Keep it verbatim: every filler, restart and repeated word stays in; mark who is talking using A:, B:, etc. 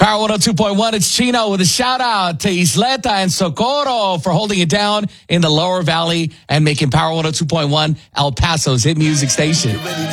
A: Power one oh two point one, it's Chino with a shout out to Isleta and Socorro for holding it down in the Lower Valley and making Power one oh two point one El Paso's hit music station.